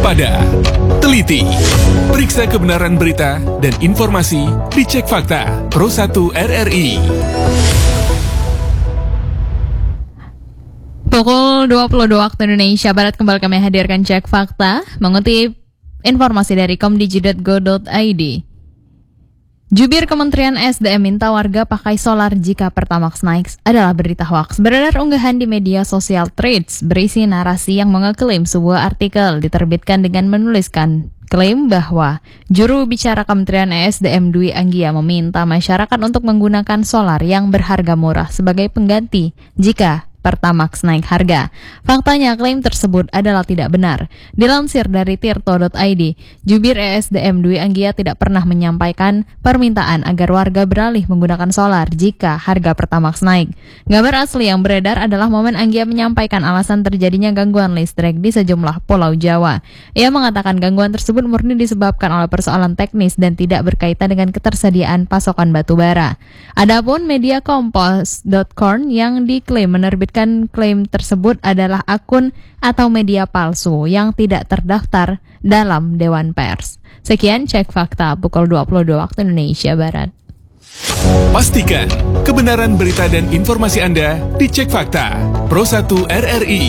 waspada, teliti, periksa kebenaran berita dan informasi di Cek Fakta Pro 1 RRI. Pukul 22 waktu Indonesia Barat kembali kami hadirkan Cek Fakta mengutip informasi dari komdigi.go.id. Jubir Kementerian SDM minta warga pakai solar jika Pertamax naik adalah berita hoaks. Beredar unggahan di media sosial Threads berisi narasi yang mengeklaim sebuah artikel diterbitkan dengan menuliskan klaim bahwa juru bicara Kementerian SDM Dwi Anggia meminta masyarakat untuk menggunakan solar yang berharga murah sebagai pengganti jika Pertamax naik harga. Faktanya klaim tersebut adalah tidak benar. Dilansir dari tirto.id, Jubir ESDM Dwi Anggia tidak pernah menyampaikan permintaan agar warga beralih menggunakan solar jika harga Pertamax naik. Gambar asli yang beredar adalah momen Anggia menyampaikan alasan terjadinya gangguan listrik di sejumlah pulau Jawa. Ia mengatakan gangguan tersebut murni disebabkan oleh persoalan teknis dan tidak berkaitan dengan ketersediaan pasokan batu bara. Adapun media Kompos.com yang diklaim menerbitkan klaim tersebut adalah akun atau media palsu yang tidak terdaftar dalam Dewan Pers. Sekian Cek Fakta pukul 22 waktu Indonesia Barat. Pastikan kebenaran berita dan informasi Anda di Cek Fakta Pro 1 RRI.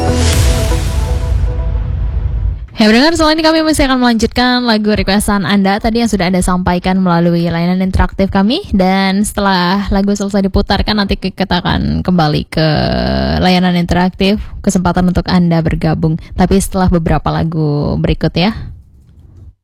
Ya, pendengar, selain ini kami masih akan melanjutkan lagu requestan Anda tadi yang sudah Anda sampaikan melalui layanan interaktif kami. Dan setelah lagu selesai diputarkan, nanti kita akan kembali ke layanan interaktif, kesempatan untuk Anda bergabung. Tapi setelah beberapa lagu berikut ya.